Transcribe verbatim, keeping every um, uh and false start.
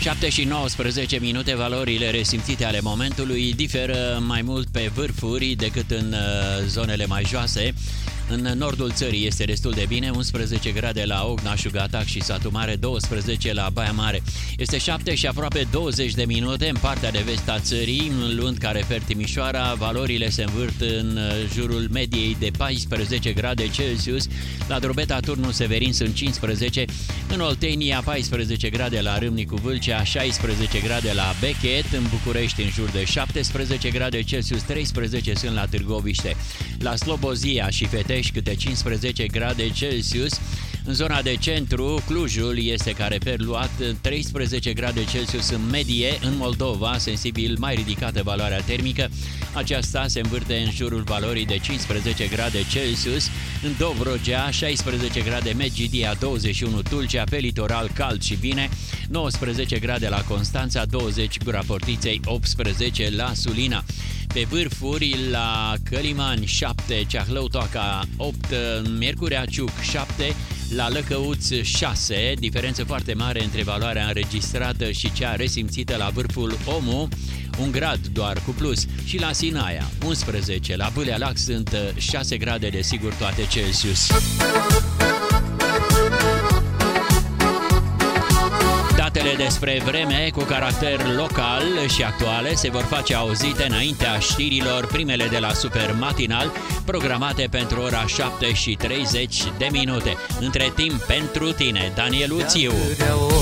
șapte și nouăsprezece minute, valorile resimțite ale momentului diferă mai mult pe vârfuri decât în zonele mai joase. În nordul țării este destul de bine, unsprezece grade la Ognașu, Gatac și Satu Mare, douăsprezece la Baia Mare. Este șapte și aproape douăzeci de minute în partea de vest a țării, luând ca refer Timișoara, valorile se învârt în jurul mediei de paisprezece grade Celsius. La Drobeta, Turnul Severin sunt cincisprezece, în Oltenia paisprezece grade la Râmnicu Vâlcea, șaisprezece grade la Bechet, în București în jur de șaptesprezece grade Celsius, treisprezece sunt la Târgoviște, la Slobozia și Fetești câte cincisprezece grade Celsius. În zona de centru, Clujul este ca reper luat, treisprezece grade Celsius în medie. În Moldova, sensibil mai ridicată valoarea termică, aceasta se învârte în jurul valorii de cincisprezece grade Celsius. În Dobrogea, șaisprezece grade Medgidia, douăzeci și unu Tulcea, pe litoral cald și bine, nouăsprezece grade la Constanța, douăzeci Gura Portiței, optsprezece la Sulina. Pe vârfuri, la Călimani șapte, Ceahlău-Toaca opt, Miercurea Ciuc șapte, la Lăcăuț șase, diferență foarte mare între valoarea înregistrată și cea resimțită la vârful Omu, un grad doar cu plus, și la Sinaia unsprezece, la Bâlea Lac sunt șase grade, desigur toate Celsius. Datele despre vreme cu caracter local și actuale se vor face auzite înaintea știrilor, primele de la Super Matinal, programate pentru ora șapte și treizeci de minute. Între timp, pentru tine, Daniel Uțiu.